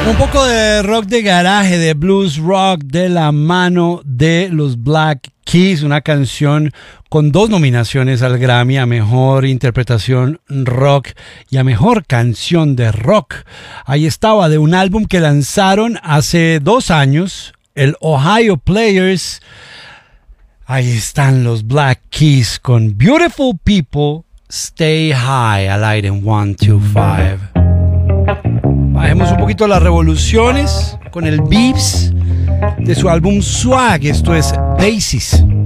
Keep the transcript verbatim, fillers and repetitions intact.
Un poco de rock de garaje, de blues rock de la mano de los Black Keys, una canción con dos nominaciones al Grammy, a Mejor Interpretación Rock y a Mejor Canción de Rock. Ahí estaba, de un álbum que lanzaron hace dos años, el Ohio Players. Ahí están los Black Keys con Beautiful People, Stay High, al aire en one two five. Bajemos un poquito las revoluciones con el Beeps de su álbum Swag. Esto es Basis.